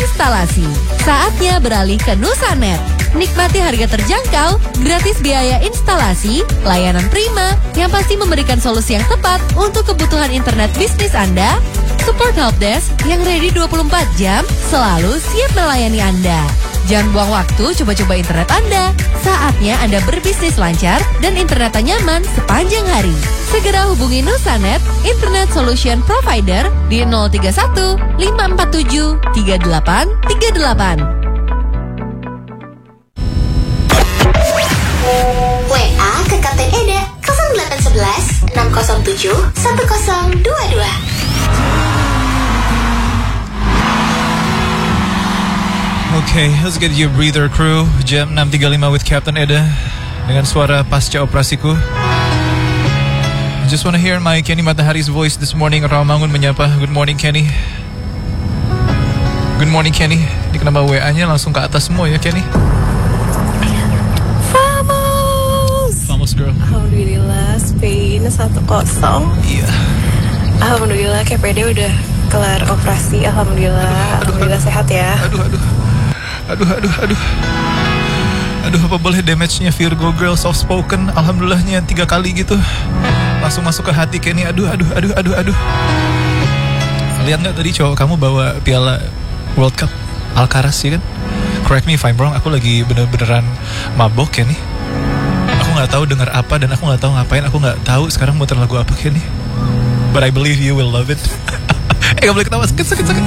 instalasi. Saatnya beralih ke Nusanet. Nikmati harga terjangkau, gratis biaya instalasi, layanan prima yang pasti memberikan solusi yang tepat untuk kebutuhan internet bisnis Anda. Support helpdesk yang ready 24 jam selalu siap melayani Anda. Jangan buang waktu coba-coba internet Anda. Saatnya Anda berbisnis lancar dan internetnya nyaman sepanjang hari. Segera hubungi Nusanet, Internet Solution Provider di 031 547 3838. WA ke Kapten Eda 0811 607 1022. Okay, let's get your breather crew. Jam 6.35 with Captain Eda dengan suara pasca operasiku. I just want to hear my Kenny Matahari's voice this morning. Rawamangun menyapa. Good morning, Kenny. Good morning, Kenny. Ini kenapa WA-nya langsung ke atas semua ya, Kenny? Vamos, girl. Alhamdulillah, Spain 1-0. Iya. Alhamdulillah, KPD udah kelar operasi. Alhamdulillah sehat ya. Aduh, apa boleh damage-nya Virgo girl soft spoken. Alhamdulillahnya 3 kali gitu. Langsung masuk ke hati Kenny. Aduh. Lihat nggak tadi cowok kamu bawa piala World Cup Alcaraz sih kan? Correct me if I'm wrong. Aku lagi beneran mabok Kenny. Aku nggak tahu dengar apa dan aku nggak tahu ngapain. Aku nggak tahu sekarang muter lagu apa Kenny. But I believe you will love it. Gak boleh ketawa sakit.